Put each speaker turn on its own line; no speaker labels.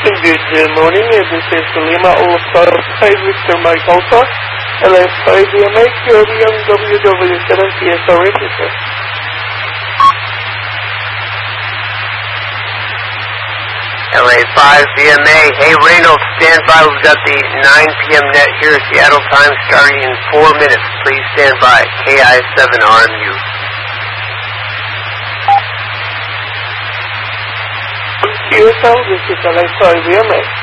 Good morning, this is Lima Ulster 5 Victor Mike Alpha, LA5 VMA, QRBM WW7 PSR register.
LA5 VMA, hey Reynolds, stand by, we've got the 9 p.m. net here, Seattle time starting in 4 minutes, please stand by, KI7RMU.
QSL, this is LA5 VMA.